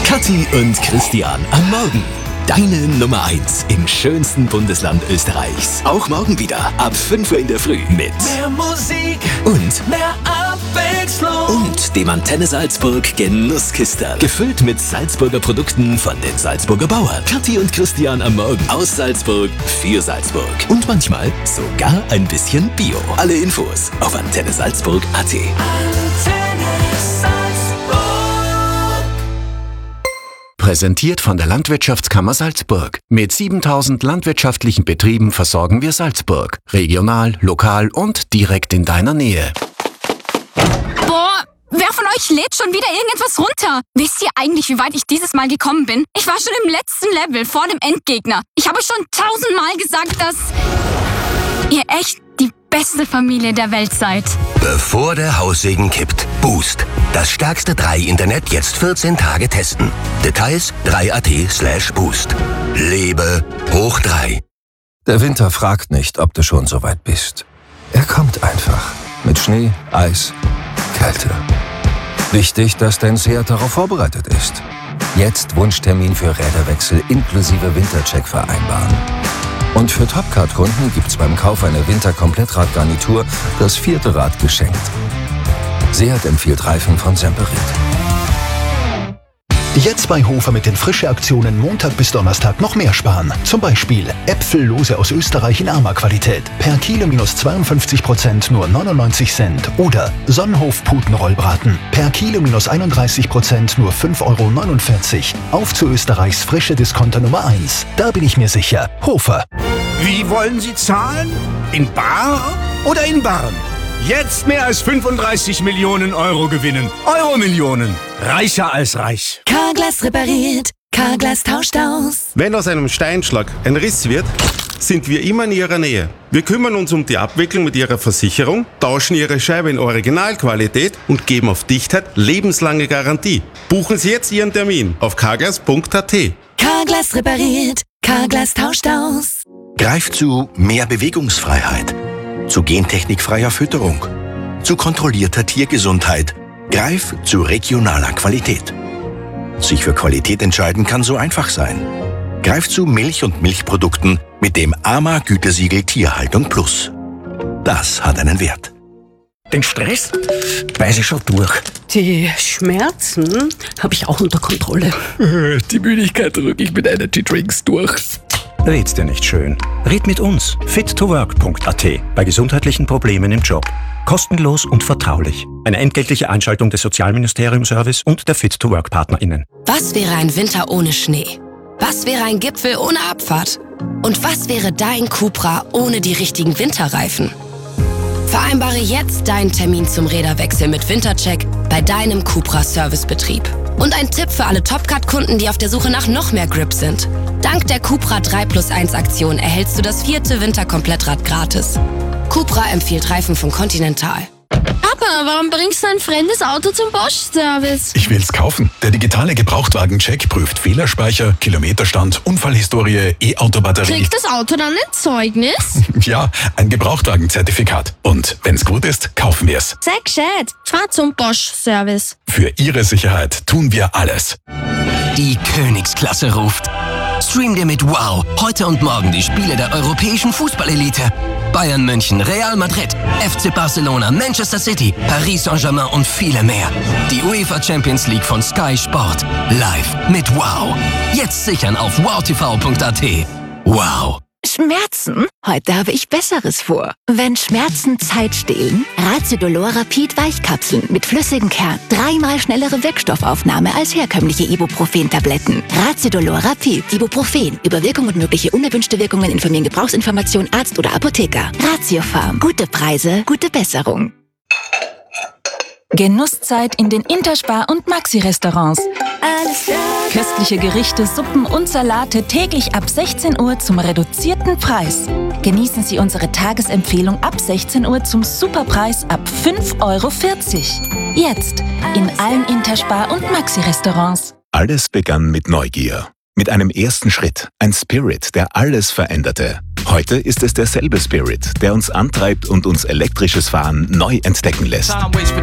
Kathi und Christian am Morgen. Deine Nummer 1 im schönsten Bundesland Österreichs. Auch morgen wieder ab 5 Uhr in der Früh mit mehr Musik und mehr Abwechslung und dem Antenne Salzburg Genusskister. Gefüllt mit Salzburger Produkten von den Salzburger Bauern. Kathi und Christian am Morgen aus Salzburg für Salzburg. Und manchmal sogar ein bisschen Bio. Alle Infos auf antennesalzburg.at. Antenne Salzburg. Präsentiert von der Landwirtschaftskammer Salzburg. Mit 7000 landwirtschaftlichen Betrieben versorgen wir Salzburg. Regional, lokal und direkt in deiner Nähe. Boah, wer von euch lädt schon wieder irgendetwas runter? Wisst ihr eigentlich, wie weit ich dieses Mal gekommen bin? Ich war schon im letzten Level, vor dem Endgegner. Ich habe schon 1000-mal gesagt, dass ihr echt die beste Familie der Welt seid. Bevor der Haussegen kippt. Boost. Das stärkste 3-Internet jetzt 14 Tage testen. Details 3.at/boost. Lebe hoch 3. Der Winter fragt nicht, ob du schon so weit bist. Er kommt einfach. Mit Schnee, Eis, Kälte. Wichtig, dass dein Seat darauf vorbereitet ist. Jetzt Wunschtermin für Räderwechsel inklusive Wintercheck vereinbaren. Und für Topcard-Kunden gibt's beim Kauf einer Winter-Komplettradgarnitur das 4. Rad geschenkt. Seat empfiehlt Reifen von Semperit. Jetzt bei Hofer mit den Frische-Aktionen Montag bis Donnerstag noch mehr sparen. Zum Beispiel Äpfellose aus Österreich in Ama-Qualität. Per Kilo minus 52% nur 99 Cent. Oder Sonnenhof-Putenrollbraten. Per Kilo minus 31% nur 5,49 €. Auf zu Österreichs frische Discounter Nummer 1. Da bin ich mir sicher. Hofer. Wie wollen Sie zahlen? In bar oder in Barren? Jetzt mehr als 35 Millionen Euro gewinnen. Euro-Millionen. Reicher als reich. Carglass repariert. Carglass tauscht aus. Wenn aus einem Steinschlag ein Riss wird, sind wir immer in Ihrer Nähe. Wir kümmern uns um die Abwicklung mit Ihrer Versicherung, tauschen Ihre Scheibe in Originalqualität und geben auf Dichtheit lebenslange Garantie. Buchen Sie jetzt Ihren Termin auf carglass.at. Carglass repariert. Carglass tauscht aus. Greif zu mehr Bewegungsfreiheit. Zu gentechnikfreier Fütterung. Zu kontrollierter Tiergesundheit. Greif zu regionaler Qualität. Sich für Qualität entscheiden kann so einfach sein. Greif zu Milch und Milchprodukten mit dem AMA-Gütesiegel Tierhaltung Plus. Das hat einen Wert. Den Stress weiß ich schon durch. Die Schmerzen habe ich auch unter Kontrolle. Die Müdigkeit drücke ich mit Energy Drinks durch. Red's dir nicht schön. Red mit uns. fit2work.at. Bei gesundheitlichen Problemen im Job. Kostenlos und vertraulich. Eine entgeltliche Einschaltung des Sozialministerium-Service und der Fit2Work-PartnerInnen. Was wäre ein Winter ohne Schnee? Was wäre ein Gipfel ohne Abfahrt? Und was wäre dein Cupra ohne die richtigen Winterreifen? Vereinbare jetzt deinen Termin zum Räderwechsel mit Wintercheck bei deinem Cupra-Servicebetrieb. Und ein Tipp für alle Topcard-Kunden, die auf der Suche nach noch mehr Grip sind. Dank der Cupra 3+1 Aktion erhältst du das 4. Winterkomplettrad gratis. Cupra empfiehlt Reifen von Continental. Papa, warum bringst du ein fremdes Auto zum Bosch-Service? Ich will's kaufen. Der digitale Gebrauchtwagen-Check prüft Fehlerspeicher, Kilometerstand, Unfallhistorie, E-Auto-Batterie. Kriegt das Auto dann ein Zeugnis? Ja, ein Gebrauchtwagenzertifikat. Und wenn's gut ist, kaufen wir's. Sei gescheit. Fahr zum Bosch-Service. Für Ihre Sicherheit tun wir alles. Die Königsklasse ruft. Stream dir mit Wow heute und morgen die Spiele der europäischen Fußballelite. Bayern München, Real Madrid, FC Barcelona, Manchester City, Paris Saint-Germain und viele mehr. Die UEFA Champions League von Sky Sport. Live mit Wow. Jetzt sichern auf wowtv.at. Wow. Schmerzen? Heute habe ich Besseres vor. Wenn Schmerzen Zeit stehlen, Raziodolor Rapid Weichkapseln mit flüssigem Kern. 3-mal schnellere Wirkstoffaufnahme als herkömmliche Ibuprofen-Tabletten. Raziodolor Rapid Ibuprofen. Über Wirkung und mögliche unerwünschte Wirkungen informieren Gebrauchsinformation Arzt oder Apotheker. Ratiofarm. Gute Preise, gute Besserung. Genusszeit in den Interspar- und Maxi-Restaurants. Köstliche Gerichte, Suppen und Salate täglich ab 16 Uhr zum reduzierten Preis. Genießen Sie unsere Tagesempfehlung ab 16 Uhr zum Superpreis ab 5,40 €. Jetzt in allen Interspar- und Maxi-Restaurants. Alles begann mit Neugier. Mit einem ersten Schritt. Ein Spirit, der alles veränderte. Heute ist es derselbe Spirit, der uns antreibt und uns elektrisches Fahren neu entdecken lässt.